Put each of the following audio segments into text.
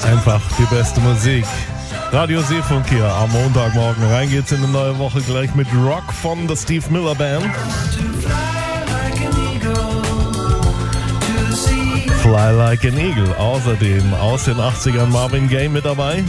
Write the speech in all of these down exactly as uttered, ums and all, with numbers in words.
Einfach die beste Musik. Radio Seefunk hier am Montagmorgen. Rein geht's in eine neue Woche gleich mit Rock von der Steve Miller Band. Fly Like an Eagle. Außerdem aus den achtzigern Marvin Gaye mit dabei.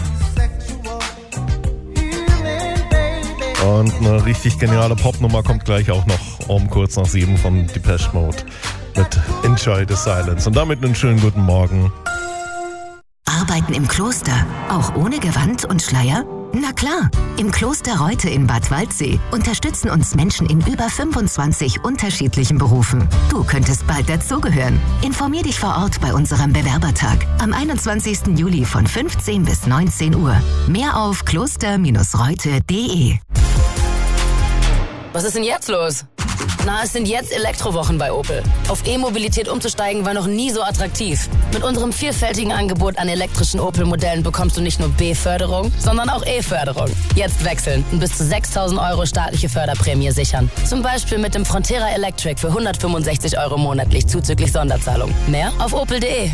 Und eine richtig geniale Popnummer kommt gleich auch noch um kurz nach sieben von Depeche Mode mit Enjoy the Silence. Und damit einen schönen guten Morgen. Arbeiten im Kloster, auch ohne Gewand und Schleier? Na klar, im Kloster Reute in Bad Waldsee unterstützen uns Menschen in über fünfundzwanzig unterschiedlichen Berufen. Du könntest bald dazugehören. Informier dich vor Ort bei unserem Bewerbertag am einundzwanzigsten Juli von fünfzehn bis neunzehn Uhr. Mehr auf kloster reute punkt de. Was ist denn jetzt los? Na, es sind jetzt Elektrowochen bei Opel. Auf E-Mobilität umzusteigen war noch nie so attraktiv. Mit unserem vielfältigen Angebot an elektrischen Opel-Modellen bekommst du nicht nur B-Förderung, sondern auch E-Förderung. Jetzt wechseln und bis zu sechstausend Euro staatliche Förderprämie sichern. Zum Beispiel mit dem Frontera Electric für hundertfünfundsechzig Euro monatlich zuzüglich Sonderzahlung. Mehr auf opel punkt de.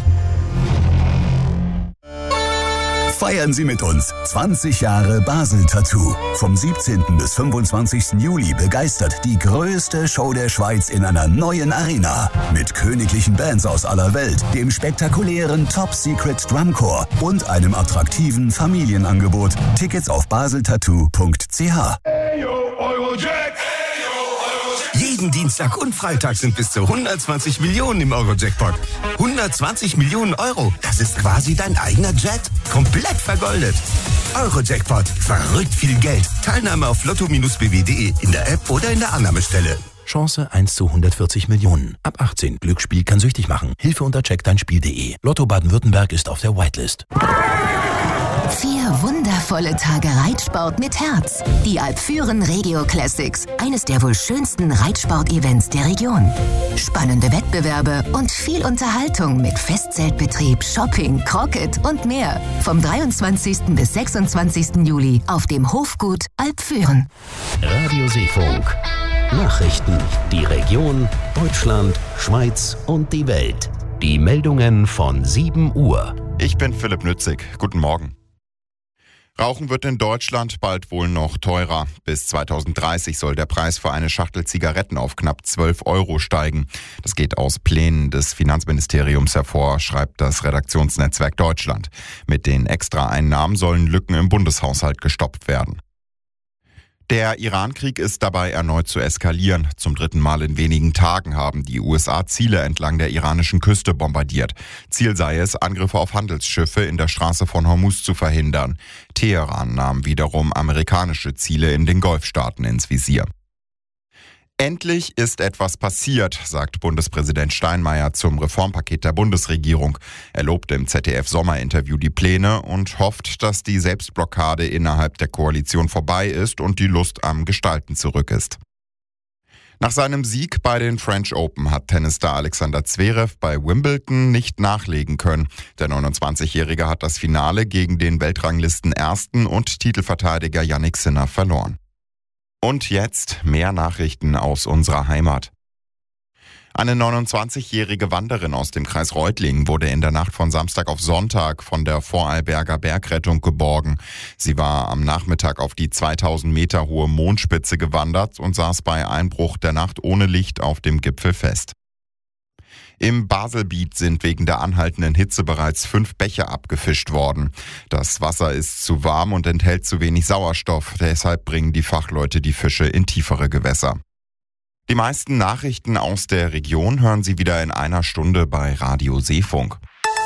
Feiern Sie mit uns zwanzig Jahre Basel Tattoo. Vom siebzehnten bis fünfundzwanzigsten Juli begeistert die größte Show der Schweiz in einer neuen Arena. Mit königlichen Bands aus aller Welt, dem spektakulären Top Secret Drumcore und einem attraktiven Familienangebot. Tickets auf baseltattoo punkt c h. Jeden Dienstag und Freitag sind bis zu hundertzwanzig Millionen im Euro-Jackpot. hundertzwanzig Millionen Euro, das ist quasi dein eigener Jet. Komplett vergoldet. Euro-Jackpot, verrückt viel Geld. Teilnahme auf lotto b w punkt de in der App oder in der Annahmestelle. Chance eins zu hundertvierzig Millionen. Ab achtzehn. Glücksspiel kann süchtig machen. Hilfe unter check dein Spiel punkt de. Lotto Baden-Württemberg ist auf der Whitelist. Vier wundervolle Tage Reitsport mit Herz. Die Alpfüren Regio Classics. Eines der wohl schönsten Reitsport-Events der Region. Spannende Wettbewerbe und viel Unterhaltung mit Festzeltbetrieb, Shopping, Crocket und mehr. Vom dreiundzwanzigsten bis sechsundzwanzigsten Juli auf dem Hofgut Alpfüren. Radio Seefunk. Nachrichten. Die Region, Deutschland, Schweiz und die Welt. Die Meldungen von sieben Uhr. Ich bin Philipp Nützig. Guten Morgen. Rauchen wird in Deutschland bald wohl noch teurer. Bis zweitausenddreißig soll der Preis für eine Schachtel Zigaretten auf knapp zwölf Euro steigen. Das geht aus Plänen des Finanzministeriums hervor, schreibt das Redaktionsnetzwerk Deutschland. Mit den Extraeinnahmen sollen Lücken im Bundeshaushalt gestoppt werden. Der Iran-Krieg ist dabei erneut zu eskalieren. Zum dritten Mal in wenigen Tagen haben die U S A Ziele entlang der iranischen Küste bombardiert. Ziel sei es, Angriffe auf Handelsschiffe in der Straße von Hormuz zu verhindern. Teheran nahm wiederum amerikanische Ziele in den Golfstaaten ins Visier. Endlich ist etwas passiert, sagt Bundespräsident Steinmeier zum Reformpaket der Bundesregierung. Er lobte im Z D F-Sommerinterview die Pläne und hofft, dass die Selbstblockade innerhalb der Koalition vorbei ist und die Lust am Gestalten zurück ist. Nach seinem Sieg bei den French Open hat Tennisstar Alexander Zverev bei Wimbledon nicht nachlegen können. Der neunundzwanzigjährige hat das Finale gegen den Weltranglisten-Ersten und Titelverteidiger Jannik Sinner verloren. Und jetzt mehr Nachrichten aus unserer Heimat. Eine neunundzwanzigjährige Wanderin aus dem Kreis Reutlingen wurde in der Nacht von Samstag auf Sonntag von der Vorarlberger Bergrettung geborgen. Sie war am Nachmittag auf die zweitausend Meter hohe Mondspitze gewandert und saß bei Einbruch der Nacht ohne Licht auf dem Gipfel fest. Im Baselbiet sind wegen der anhaltenden Hitze bereits fünf Bäche abgefischt worden. Das Wasser ist zu warm und enthält zu wenig Sauerstoff. Deshalb bringen die Fachleute die Fische in tiefere Gewässer. Die meisten Nachrichten aus der Region hören Sie wieder in einer Stunde bei Radio Seefunk.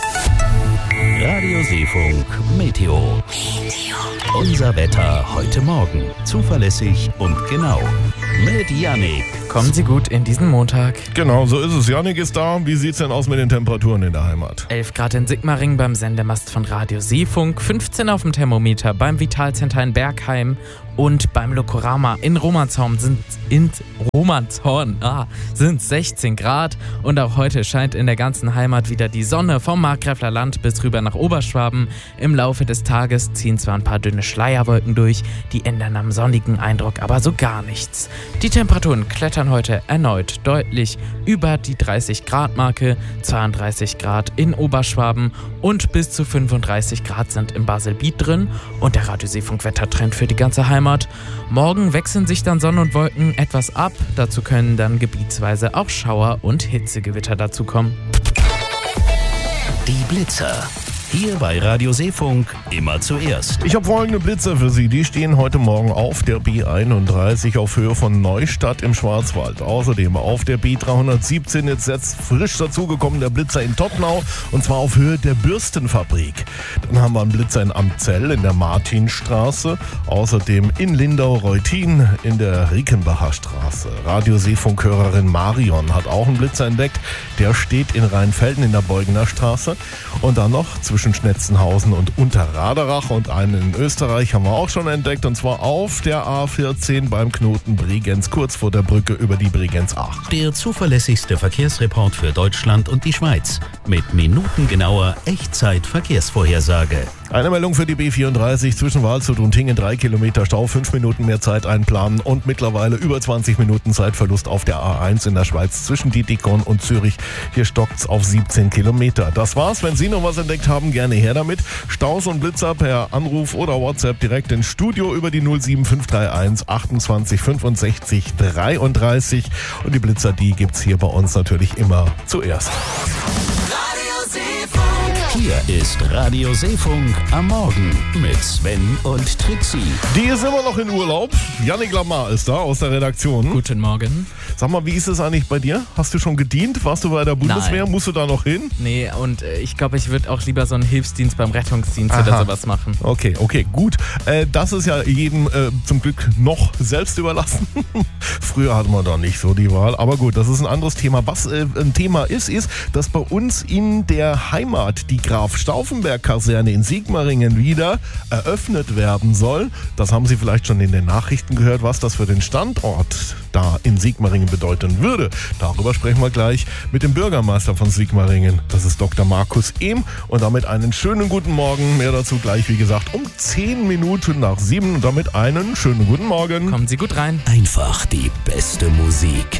Radio Seefunk Meteo. Meteo. Unser Wetter heute Morgen. Zuverlässig und genau. Mit Yannick. Kommen Sie gut in diesen Montag. Genau, so ist es. Yannick ist da. Wie sieht's denn aus mit den Temperaturen in der Heimat? elf Grad in Sigmaringen beim Sendemast von Radio Seefunk, fünfzehn auf dem Thermometer beim Vitalcenter in Bergheim Und beim Lokorama in Romanshorn sind in Romanshorn ah, sind sechzehn Grad. Und auch heute scheint in der ganzen Heimat wieder die Sonne vom Markgräfler Land bis rüber nach Oberschwaben. Im Laufe des Tages ziehen zwar ein paar dünne Schleierwolken durch, die ändern am sonnigen Eindruck aber so gar nichts. Die Temperaturen klettern heute erneut deutlich über die dreißig Grad Marke, zweiunddreißig Grad in Oberschwaben und bis zu fünfunddreißig Grad sind im Baselbiet drin. Und der Radioseefunk-Wettertrend für die ganze Heimat. Morgen wechseln sich dann Sonne und Wolken etwas ab. Dazu können dann gebietsweise auch Schauer und Hitzegewitter dazukommen. Die Blitzer. Hier bei Radio Seefunk immer zuerst. Ich habe folgende Blitzer für Sie. Die stehen heute Morgen auf der B einunddreißig auf Höhe von Neustadt im Schwarzwald. Außerdem auf der B dreihundertsiebzehn jetzt, jetzt frisch dazugekommen der Blitzer in Todtnau und zwar auf Höhe der Bürstenfabrik. Dann haben wir einen Blitzer in Amzell in der Martinstraße. Außerdem in Lindau-Reutin in der Rickenbacher Straße. Radio-Seefunk-Hörerin Marion hat auch einen Blitzer entdeckt. Der steht in Rheinfelden in der Beugener Straße. Und dann noch zwischen Zwischen Schnetzenhausen und Unterraderach und einen in Österreich haben wir auch schon entdeckt und zwar auf der A vierzehn beim Knoten Bregenz, kurz vor der Brücke über die Bregenz acht. Der zuverlässigste Verkehrsreport für Deutschland und die Schweiz mit minutengenauer Echtzeit-Verkehrsvorhersage. Eine Meldung für die B vierunddreißig zwischen Waldshut und Hingen, drei Kilometer Stau, fünf Minuten mehr Zeit einplanen und mittlerweile über zwanzig Minuten Zeitverlust auf der A eins in der Schweiz zwischen Dietikon und Zürich. Hier stockt's auf siebzehn Kilometer. Das war's. Wenn Sie noch was entdeckt haben, gerne her damit. Staus und Blitzer per Anruf oder WhatsApp direkt ins Studio über die null sieben fünf drei eins achtundzwanzig fünfundsechzig dreiunddreißig. Und die Blitzer, die gibt's hier bei uns natürlich immer zuerst. Hier ist Radio Seefunk am Morgen mit Sven und Trixie. Die ist immer noch in Urlaub. Yannick Lamar ist da aus der Redaktion. Guten Morgen. Sag mal, wie ist es eigentlich bei dir? Hast du schon gedient? Warst du bei der Bundeswehr? Nein. Musst du da noch hin? Nee, und äh, ich glaube, ich würde auch lieber so einen Hilfsdienst beim Rettungsdienst Aha. oder sowas machen. Okay, okay, gut. Äh, das ist ja jedem äh, zum Glück noch selbst überlassen. Früher hatten wir da nicht so die Wahl. Aber gut, das ist ein anderes Thema. Was äh, ein Thema ist, ist, dass bei uns in der Heimat die Graf-Stauffenberg-Kaserne in Sigmaringen wieder eröffnet werden soll. Das haben Sie vielleicht schon in den Nachrichten gehört, was das für den Standort da in Sigmaringen bedeuten würde. Darüber sprechen wir gleich mit dem Bürgermeister von Sigmaringen. Das ist Doktor Markus Ehm. Und damit einen schönen guten Morgen. Mehr dazu gleich, wie gesagt, um zehn Minuten nach sieben. Und damit einen schönen guten Morgen. Kommen Sie gut rein. Einfach die beste Musik.